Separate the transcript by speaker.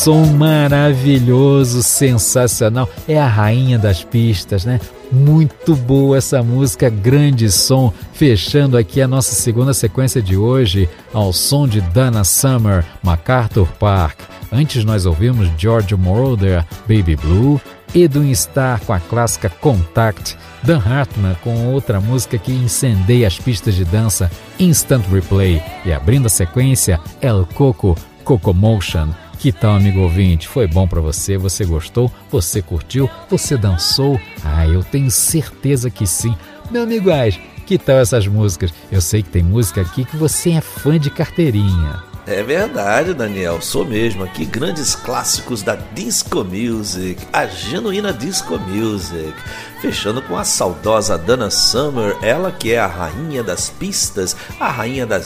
Speaker 1: Som maravilhoso, sensacional, é a rainha das pistas, né? Muito boa essa música, grande som, fechando aqui a nossa segunda sequência de hoje, ao som de Donna Summer, MacArthur Park. Antes nós ouvimos George Moroder, Baby Blue, Edwin Starr com a clássica Contact, Dan Hartman com outra música que incendeia as pistas de dança, Instant Replay, e abrindo a sequência, El Coco, Cocomotion. Que tal, amigo ouvinte? Foi bom pra você? Você gostou? Você curtiu? Você dançou? Ah, eu tenho certeza que sim. Meu amigo Ais, que tal essas músicas? Eu sei que tem música aqui que você é fã de carteirinha.
Speaker 2: É verdade, Daniel, sou mesmo. Aqui grandes clássicos da Disco Music, a genuína Disco Music. Fechando com a saudosa Donna Summer, ela que é a rainha das pistas, a rainha das